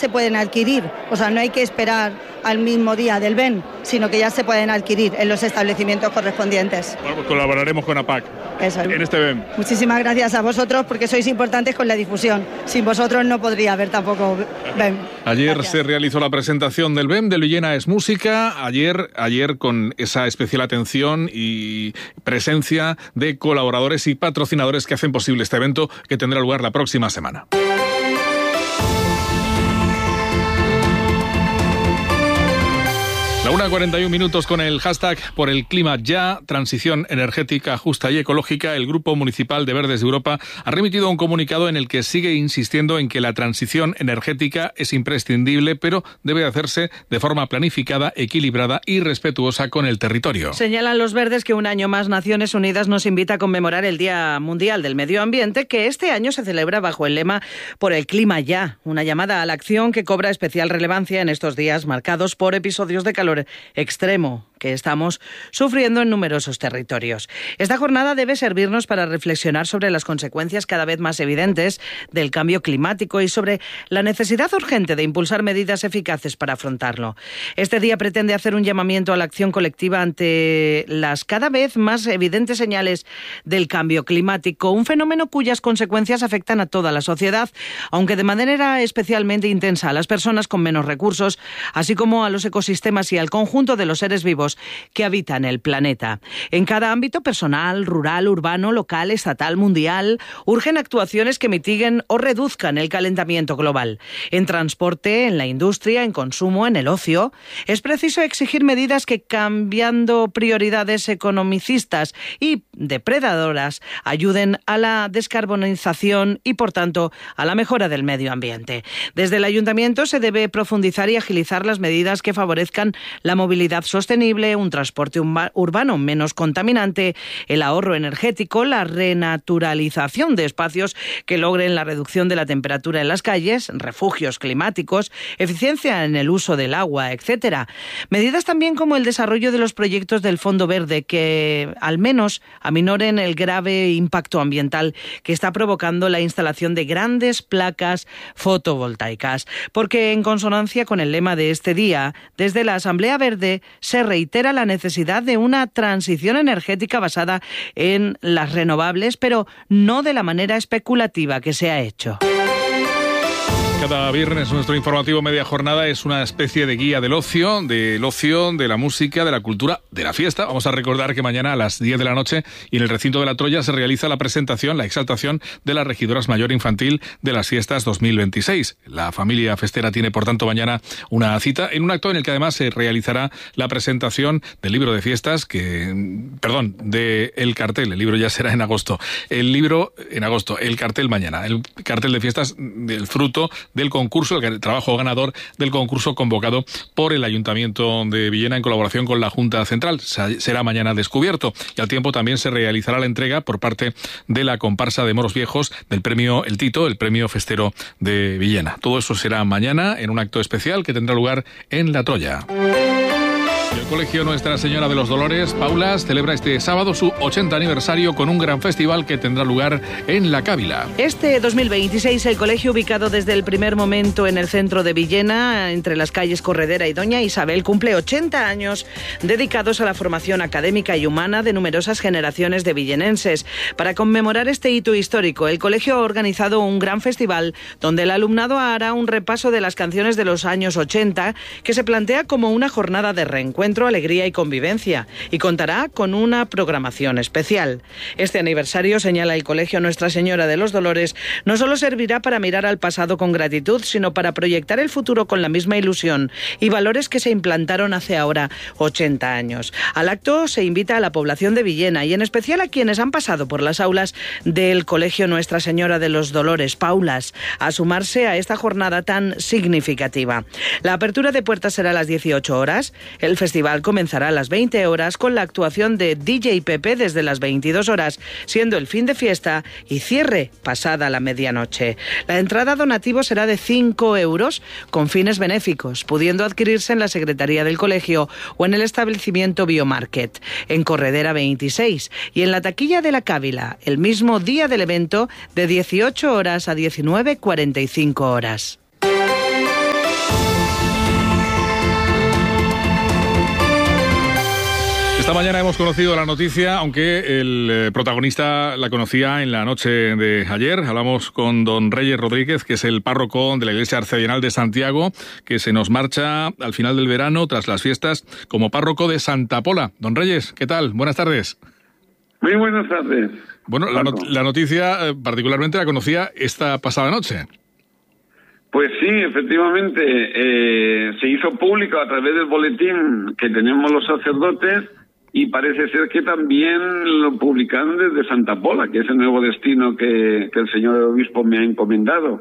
se pueden adquirir, o sea, no hay que esperar al mismo día del BEM, sino que ya se pueden adquirir en los establecimientos correspondientes. Bueno, pues colaboraremos con APAC en este BEM. Muchísimas gracias a vosotros porque sois importantes con la difusión. Sin vosotros no podría haber tampoco BEM. Ayer se realizó la presentación del BEM, del Villena es Música, ayer con esa especial atención y presencia de colaboradores y patrocinadores que hacen posible este evento que tendrá lugar la próxima semana. La 1:41 con el hashtag por el clima ya, transición energética justa y ecológica. El Grupo Municipal de Verdes de Europa ha remitido un comunicado en el que sigue insistiendo en que la transición energética es imprescindible, pero debe hacerse de forma planificada, equilibrada y respetuosa con el territorio. Señalan los verdes que un año más Naciones Unidas nos invita a conmemorar el Día Mundial del Medio Ambiente, que este año se celebra bajo el lema por el clima ya, una llamada a la acción que cobra especial relevancia en estos días marcados por episodios de calor extremo que estamos sufriendo en numerosos territorios. Esta jornada debe servirnos para reflexionar sobre las consecuencias cada vez más evidentes del cambio climático y sobre la necesidad urgente de impulsar medidas eficaces para afrontarlo. Este día pretende hacer un llamamiento a la acción colectiva ante las cada vez más evidentes señales del cambio climático, un fenómeno cuyas consecuencias afectan a toda la sociedad, aunque de manera especialmente intensa a las personas con menos recursos, así como a los ecosistemas y al conjunto de los seres vivos que habitan el planeta. En cada ámbito personal, rural, urbano, local, estatal, mundial, urgen actuaciones que mitiguen o reduzcan el calentamiento global. En transporte, en la industria, en consumo, en el ocio, es preciso exigir medidas que, cambiando prioridades economicistas y depredadoras, ayuden a la descarbonización y, por tanto, a la mejora del medio ambiente. Desde el Ayuntamiento se debe profundizar y agilizar las medidas que favorezcan la movilidad sostenible, un transporte urbano menos contaminante, el ahorro energético, la renaturalización de espacios que logren la reducción de la temperatura en las calles, refugios climáticos, eficiencia en el uso del agua, etc. Medidas también como el desarrollo de los proyectos del Fondo Verde que, al menos, aminoren el grave impacto ambiental que está provocando la instalación de grandes placas fotovoltaicas. Porque, en consonancia con el lema de este día, desde la Asamblea Verde se reitera la necesidad de una transición energética basada en las renovables, pero no de la manera especulativa que se ha hecho. Cada viernes nuestro informativo Media Jornada es una especie de guía del ocio, de la música, de la cultura, de la fiesta. Vamos a recordar que mañana a las 10 de la noche y en el recinto de la Troya se realiza la presentación, la exaltación de las regidoras mayor infantil de las fiestas 2026. La familia festera tiene, por tanto, mañana una cita en un acto en el que además se realizará la presentación del libro de fiestas, del cartel. El libro ya será en agosto. El libro en agosto, el cartel mañana. El cartel de fiestas del fruto del concurso, el trabajo ganador del concurso convocado por el Ayuntamiento de Villena en colaboración con la Junta Central. Será mañana descubierto y al tiempo también se realizará la entrega por parte de la comparsa de moros viejos del premio El Tito, el premio festero de Villena. Todo eso será mañana en un acto especial que tendrá lugar en La Troya. El Colegio Nuestra Señora de los Dolores, Paulas, celebra este sábado su 80 aniversario con un gran festival que tendrá lugar en La Cávila. Este 2026, el colegio, ubicado desde el primer momento en el centro de Villena, entre las calles Corredera y Doña Isabel, cumple 80 años dedicados a la formación académica y humana de numerosas generaciones de villenenses. Para conmemorar este hito histórico, el colegio ha organizado un gran festival donde el alumnado hará un repaso de las canciones de los años 80, que se plantea como una jornada de reencuentro, alegría y convivencia, y contará con una programación especial. Este aniversario, señala el Colegio Nuestra Señora de los Dolores, no solo servirá para mirar al pasado con gratitud, sino para proyectar el futuro con la misma ilusión y valores que se implantaron hace ahora 80 años. Al acto se invita a la población de Villena y en especial a quienes han pasado por las aulas del Colegio Nuestra Señora de los Dolores, Paulas, a sumarse a esta jornada tan significativa. La apertura de puertas será a las 18 horas. El festival comenzará a las 20 horas con la actuación de DJ Pepe desde las 22 horas, siendo el fin de fiesta y cierre pasada la medianoche. La entrada donativo será de 5 euros con fines benéficos, pudiendo adquirirse en la Secretaría del Colegio o en el establecimiento Biomarket, en Corredera 26, y en la taquilla de La Cávila, el mismo día del evento, de 18 horas a 19:45 horas. Esta mañana hemos conocido la noticia, aunque el protagonista la conocía en la noche de ayer. Hablamos con don Reyes Rodríguez, que es el párroco de la Iglesia Arcedianal de Santiago, que se nos marcha al final del verano, tras las fiestas, como párroco de Santa Pola. Don Reyes, ¿qué tal? Buenas tardes. Muy buenas tardes. Bueno, la noticia particularmente la conocía esta pasada noche. Pues sí, efectivamente, se hizo público a través del boletín que tenemos los sacerdotes, y parece ser que también lo publicaron desde Santa Pola, que es el nuevo destino que el señor obispo me ha encomendado.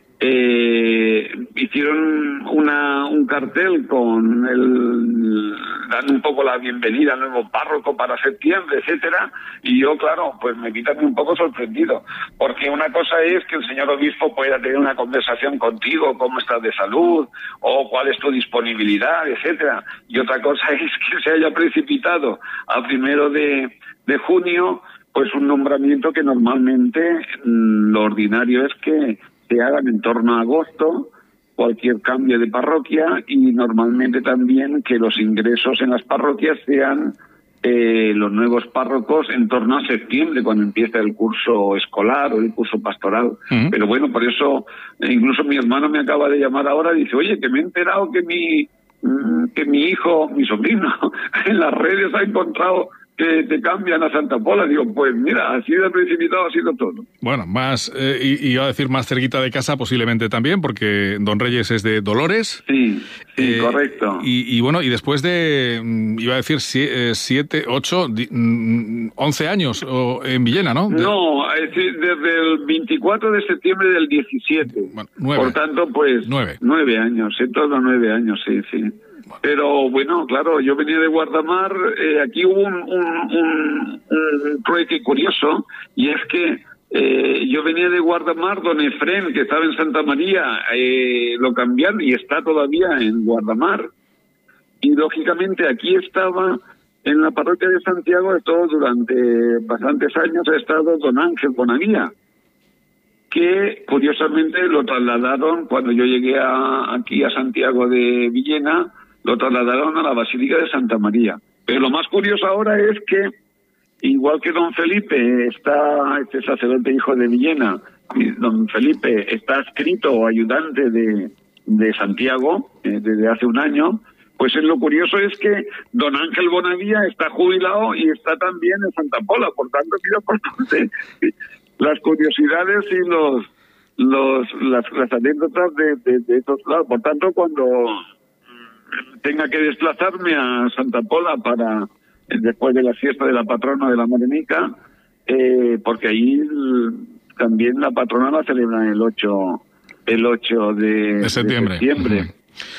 Hicieron un cartel con dando un poco la bienvenida al nuevo párroco para septiembre, etcétera, y yo, claro, pues me quita un poco sorprendido, porque una cosa es que el señor obispo pueda tener una conversación contigo, cómo estás de salud, o cuál es tu disponibilidad, etcétera, y otra cosa es que se haya precipitado a 1 de junio, pues un nombramiento que normalmente lo ordinario es que se hagan en torno a agosto, cualquier cambio de parroquia, y normalmente también que los ingresos en las parroquias sean los nuevos párrocos en torno a septiembre, cuando empieza el curso escolar o el curso pastoral. Pero bueno, por eso incluso mi hermano me acaba de llamar ahora y dice, oye, que me he enterado que mi hijo, mi sobrino, en las redes ha encontrado que te cambian a Santa Pola. Digo, pues mira, así de precipitado ha sido todo. Bueno, más, iba a decir más cerquita de casa posiblemente también, porque don Reyes es de Dolores. Sí, correcto. Y bueno, y después de, iba a decir 7, 8, 11 años en Villena, ¿no? No, es decir, desde el 24 de septiembre del 17. Bueno, 9. Por tanto, pues 9 años, en torno a 9 años, sí. Pero bueno, claro, yo venía de Guardamar, aquí hubo un trueque curioso, y es que yo venía de Guardamar, don Efrén, que estaba en Santa María, lo cambiaron y está todavía en Guardamar. Y lógicamente aquí estaba, en la parroquia de Santiago, durante bastantes años ha estado don Ángel Bonavía, que curiosamente lo trasladaron cuando yo llegué aquí a Santiago de Villena, lo trasladaron a la Basílica de Santa María. Pero lo más curioso ahora es que, igual que don Felipe este sacerdote hijo de Villena, don Felipe está adscrito o ayudante de Santiago desde hace un año, pues lo curioso es que don Ángel Bonavía está jubilado y está también en Santa Pola. Por tanto, las curiosidades y las anécdotas de estos lados. Por tanto, cuando tenga que desplazarme a Santa Pola para después de la fiesta de la patrona de la Morenica, porque ahí también la patrona la celebran el 8 de septiembre.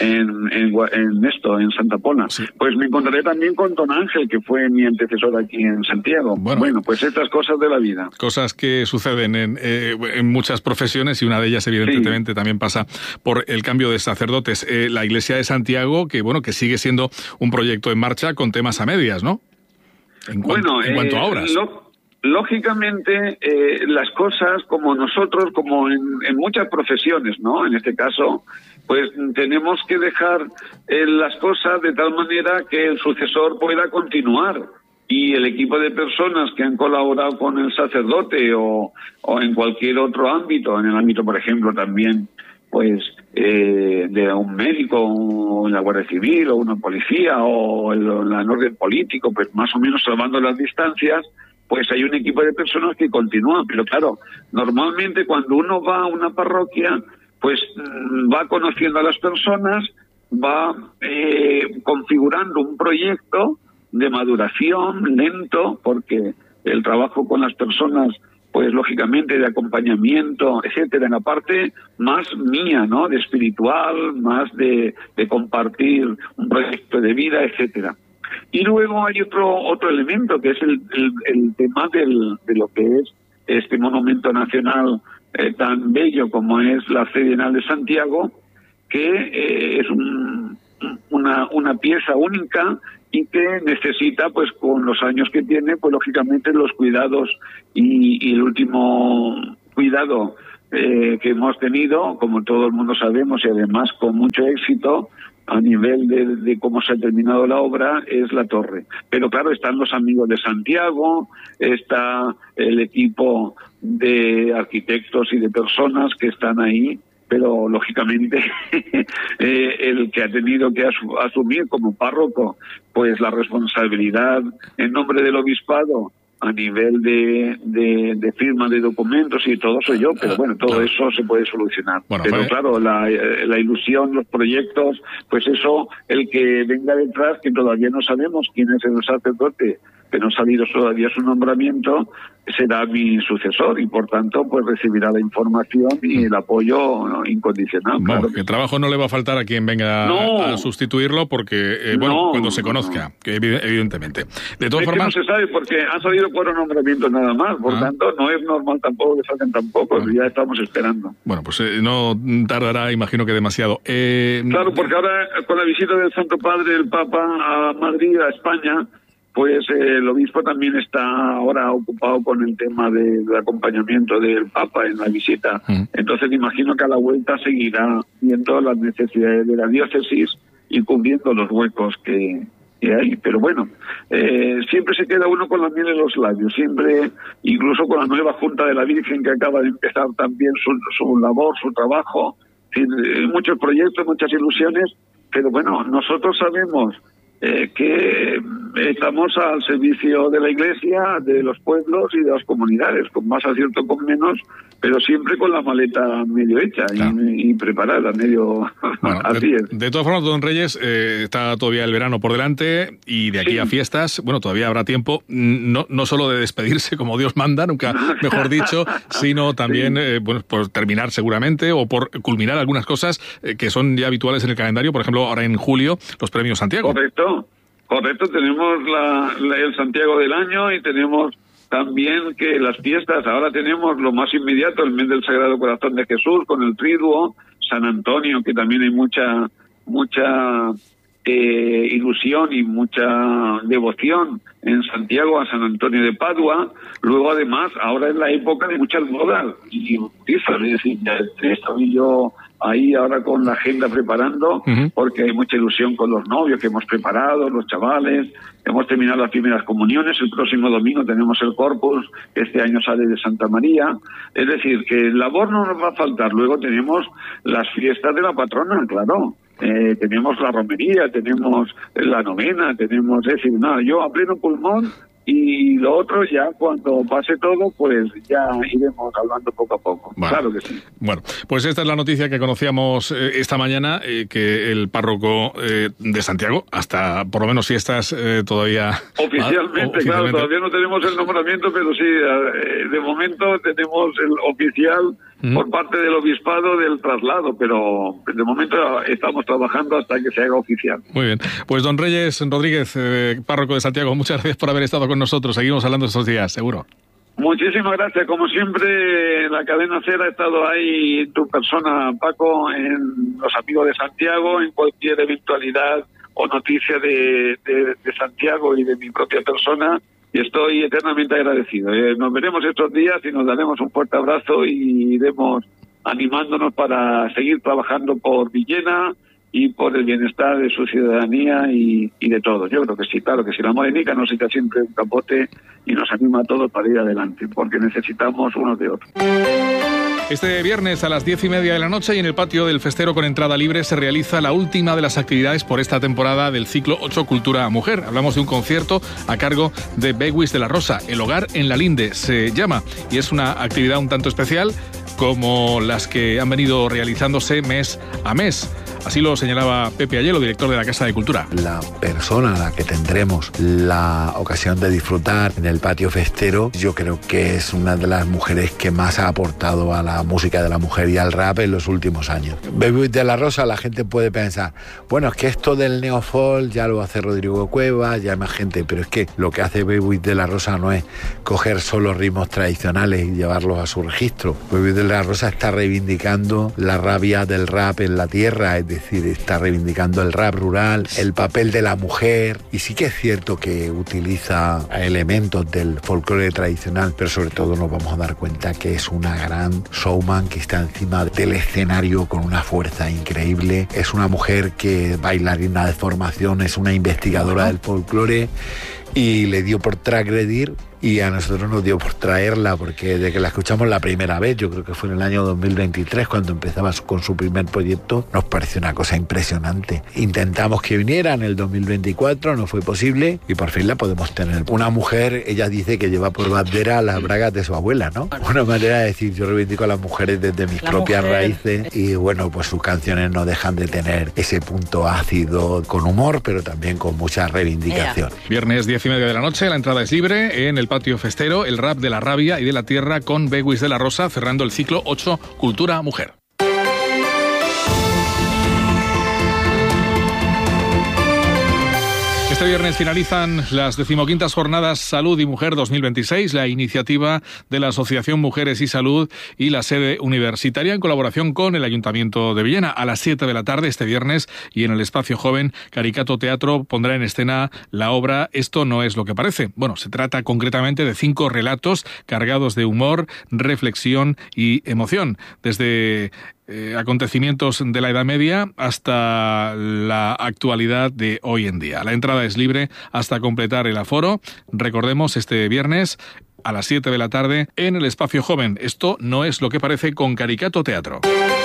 En Santa Pola. Sí. Pues me encontraré también con don Ángel, que fue mi antecesor aquí en Santiago. Bueno, pues estas cosas de la vida. Cosas que suceden en muchas profesiones, y una de ellas evidentemente también pasa por el cambio de sacerdotes. La Iglesia de Santiago, que sigue siendo un proyecto en marcha con temas a medias, ¿no? En cuanto a obras. Lógicamente, las cosas como nosotros, como en muchas profesiones, ¿no? En este caso, pues tenemos que dejar las cosas de tal manera que el sucesor pueda continuar, y el equipo de personas que han colaborado con el sacerdote o en cualquier otro ámbito, en el ámbito, por ejemplo, también pues de un médico o en la Guardia Civil o una policía o en el orden político, pues más o menos salvando las distancias, pues hay un equipo de personas que continúan. Pero claro, normalmente cuando uno va a una parroquia, pues va conociendo a las personas, va configurando un proyecto de maduración lento, porque el trabajo con las personas, pues lógicamente de acompañamiento, etcétera, en la parte más mía, ¿no?, de espiritual, más de compartir un proyecto de vida, etcétera. Y luego hay otro elemento, que es el tema de lo que es este monumento nacional tan bello como es la Arcedianal de Santiago, que es una pieza única y que necesita, pues con los años que tiene, pues lógicamente los cuidados, y el último cuidado que hemos tenido, como todo el mundo sabemos, y además con mucho éxito, a nivel de cómo se ha terminado la obra, es la torre. Pero claro, están los amigos de Santiago, está el equipo de arquitectos y de personas que están ahí, pero lógicamente el que ha tenido que asumir como párroco pues la responsabilidad en nombre del obispado a nivel de firma de documentos y todo soy yo, pero bueno, todo eso se puede solucionar. Bueno, pero claro, la ilusión, los proyectos, pues eso, el que venga detrás, que todavía no sabemos quién es el sacerdote, que no ha salido todavía su nombramiento, será mi sucesor y por tanto pues recibirá la información y el apoyo incondicional. Bueno, claro. El trabajo no le va a faltar a quien venga a sustituirlo porque, cuando se conozca, que evidentemente. De todas formas... que no se sabe porque han salido 4 nombramientos nada más, por tanto no es normal tampoco que salgan tampoco, ya estamos esperando. Bueno, pues no tardará, imagino que demasiado. Claro, porque ahora con la visita del Santo Padre, el Papa, a Madrid, a España, pues el obispo también está ahora ocupado con el tema del acompañamiento del Papa en la visita. Entonces me imagino que a la vuelta seguirá viendo las necesidades de la diócesis y cubriendo los huecos que hay. Pero bueno, siempre se queda uno con la miel en los labios, siempre, incluso con la nueva Junta de la Virgen que acaba de empezar también su labor, su trabajo, muchos proyectos, muchas ilusiones, pero bueno, nosotros sabemos que estamos al servicio de la Iglesia, de los pueblos y de las comunidades, con más acierto, con menos, pero siempre con la maleta medio hecha, claro, y preparada, medio... Bueno, así es. De todas formas, don Reyes, está todavía el verano por delante y de aquí a fiestas, bueno, todavía habrá tiempo, no solo de despedirse como Dios manda, nunca mejor dicho, sino también por terminar seguramente o por culminar algunas cosas que son ya habituales en el calendario, por ejemplo, ahora en julio, los premios Santiago. Correcto, tenemos el Santiago del año y tenemos también que las fiestas, ahora tenemos lo más inmediato, el mes del Sagrado Corazón de Jesús con el Triduo, San Antonio, que también hay mucha ilusión y mucha devoción en Santiago a San Antonio de Padua. Luego además, ahora es la época de muchas bodas y bautizos, es decir, ya estoy yo ahí ahora con la agenda preparando, porque hay mucha ilusión con los novios que hemos preparado, los chavales, hemos terminado las primeras comuniones, el próximo domingo tenemos el Corpus, que este año sale de Santa María, es decir, que labor no nos va a faltar. Luego tenemos las fiestas de la patrona, claro, tenemos la romería, tenemos la novena, tenemos, es decir, nada, yo a pleno pulmón. Y lo otro ya cuando pase todo, pues ya iremos hablando poco a poco. Bueno, claro que sí. Bueno, pues esta es la noticia que conocíamos esta mañana, que el párroco de Santiago, hasta por lo menos fiestas todavía... Oficialmente, claro, todavía no tenemos el nombramiento, pero sí, de momento tenemos el oficial por parte del obispado del traslado, pero de momento estamos trabajando hasta que se haga oficial. Muy bien. Pues don Reyes Rodríguez, párroco de Santiago, muchas gracias por haber estado con nosotros. Seguimos hablando estos días, seguro. Muchísimas gracias. Como siempre, la cadena SER ha estado ahí, tu persona, Paco, en los amigos de Santiago, en cualquier eventualidad o noticia de Santiago y de mi propia persona. Y estoy eternamente agradecido. Nos veremos estos días y nos daremos un fuerte abrazo y iremos animándonos para seguir trabajando por Villena y por el bienestar de su ciudadanía y de todos. Yo creo que sí, claro que sí. La Morenica nos echa siempre un capote y nos anima a todos para ir adelante, porque necesitamos unos de otros. Este viernes a las 10:30 de la noche y en el patio del Festero con entrada libre se realiza la última de las actividades por esta temporada del ciclo 8 Cultura Mujer. Hablamos de un concierto a cargo de Bewis de la Rosa, El Hogar en la Linde se llama, y es una actividad un tanto especial como las que han venido realizándose mes a mes. Así lo señalaba Pepe Ayelo, director de la Casa de Cultura. La persona a la que tendremos la ocasión de disfrutar en el patio festero, yo creo que es una de las mujeres que más ha aportado a la música de la mujer y al rap en los últimos años. Bewis de la Rosa, la gente puede pensar, bueno, es que esto del neofolk ya lo hace Rodrigo Cuevas, ya hay más gente, pero es que lo que hace Bewis de la Rosa no es coger solo ritmos tradicionales y llevarlos a su registro. Bewis de de la Rosa está reivindicando la rabia del rap en la tierra, es decir, está reivindicando el rap rural, el papel de la mujer, y sí que es cierto que utiliza elementos del folclore tradicional, pero sobre todo nos vamos a dar cuenta que es una gran showman que está encima del escenario con una fuerza increíble. Es una mujer que bailarina de formación, es una investigadora del folclore y le dio por transgredir, y a nosotros nos dio por traerla, porque desde que la escuchamos la primera vez, yo creo que fue en el año 2023 cuando empezaba con su primer proyecto, nos pareció una cosa impresionante. Intentamos que viniera en el 2024, no fue posible, y por fin la podemos tener. Una mujer, ella dice que lleva por bandera las bragas de su abuela, ¿no? Una manera de decir, yo reivindico a las mujeres desde mis propias raíces, y bueno, pues sus canciones no dejan de tener ese punto ácido, con humor, pero también con mucha reivindicación. Viernes 10:30 de la noche, la entrada es libre en el patio festero, el rap de la rabia y de la tierra con Beguis de la Rosa, cerrando el ciclo 8 Cultura Mujer. Este viernes finalizan las 15ª Jornadas Salud y Mujer 2026, la iniciativa de la Asociación Mujeres y Salud y la sede universitaria en colaboración con el Ayuntamiento de Villena. A las 7 de la tarde este viernes y en el Espacio Joven, Caricato Teatro pondrá en escena la obra Esto no es lo que parece. Bueno, se trata concretamente de 5 relatos cargados de humor, reflexión y emoción. Desde acontecimientos de la Edad Media hasta la actualidad de hoy en día. La entrada es libre hasta completar el aforo. Recordemos, este viernes a las 7 de la tarde en el Espacio Joven. Esto no es lo que parece con Caricato Teatro.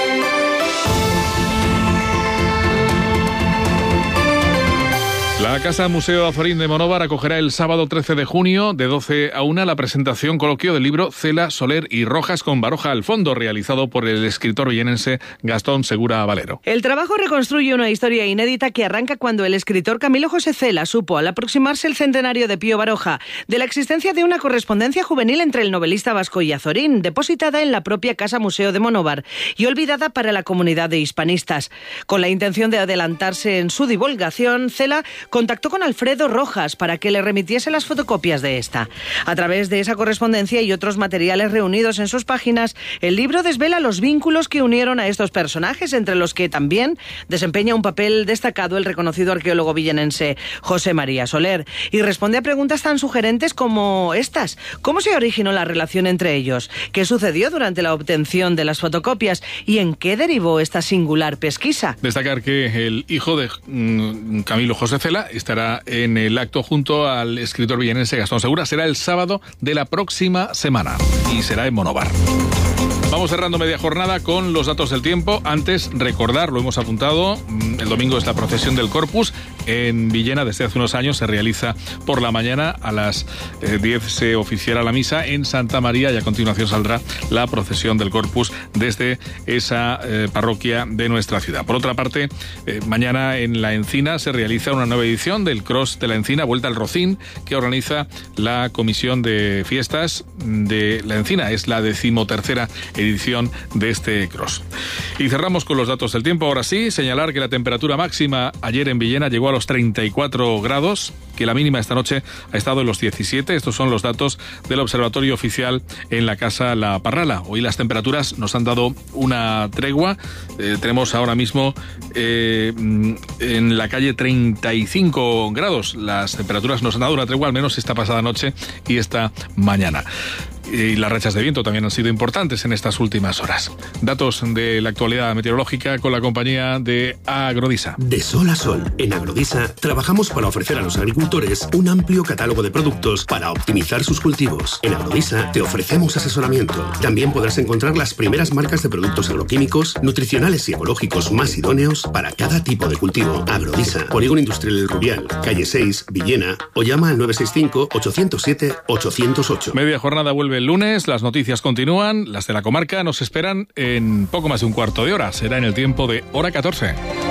La Casa Museo Azorín de Monóvar acogerá el sábado 13 de junio de 12 a 1 la presentación coloquio del libro Cela, Soler y Rojas con Baroja al fondo, realizado por el escritor villenense Gastón Segura Valero. El trabajo reconstruye una historia inédita que arranca cuando el escritor Camilo José Cela supo, al aproximarse el centenario de Pío Baroja, de la existencia de una correspondencia juvenil entre el novelista vasco y Azorín, depositada en la propia Casa Museo de Monóvar y olvidada para la comunidad de hispanistas. Con la intención de adelantarse en su divulgación, Cela contactó con Alfredo Rojas para que le remitiese las fotocopias de esta. A través de esa correspondencia y otros materiales reunidos en sus páginas, el libro desvela los vínculos que unieron a estos personajes, entre los que también desempeña un papel destacado el reconocido arqueólogo villenense José María Soler, y responde a preguntas tan sugerentes como estas: ¿cómo se originó la relación entre ellos? ¿Qué sucedió durante la obtención de las fotocopias? ¿Y en qué derivó esta singular pesquisa? Destacar que el hijo de Camilo José Cela estará en el acto junto al escritor villenense Gastón Segura. Será el sábado de la próxima semana y será en Monóvar. Vamos cerrando media jornada con los datos del tiempo. Antes, recordar, lo hemos apuntado, el domingo es la procesión del Corpus. En Villena, desde hace unos años, se realiza por la mañana. A las 10 se oficiará la misa en Santa María y a continuación saldrá la procesión del Corpus desde esa parroquia de nuestra ciudad. Por otra parte, mañana en La Encina se realiza una nueva edición del Cross de La Encina, Vuelta al Rocín, que organiza la Comisión de Fiestas de La Encina. Es la 13ª edición de este Cross. Y cerramos con los datos del tiempo. Ahora sí, señalar que la temperatura máxima ayer en Villena llegó a los 34 grados, que la mínima esta noche ha estado en los 17. Estos son los datos del Observatorio Oficial en la Casa La Parrala. Hoy las temperaturas nos han dado una tregua. Tenemos ahora mismo en la calle 35 grados. Las temperaturas nos han dado una tregua, al menos esta pasada noche y esta mañana. Y las rachas de viento también han sido importantes en estas últimas horas. Datos de la actualidad meteorológica con la compañía de Agrodisa. De sol a sol, en Agrodisa trabajamos para ofrecer a los agricultores un amplio catálogo de productos para optimizar sus cultivos. En Agrodisa te ofrecemos asesoramiento. También podrás encontrar las primeras marcas de productos agroquímicos, nutricionales y ecológicos más idóneos para cada tipo de cultivo. Agrodisa, Polígono Industrial El Rubial, calle 6, Villena, o llama al 965-807-808. Media jornada vuelve el lunes, las noticias continúan, las de la comarca nos esperan en poco más de un cuarto de hora. Será en el tiempo de hora 14.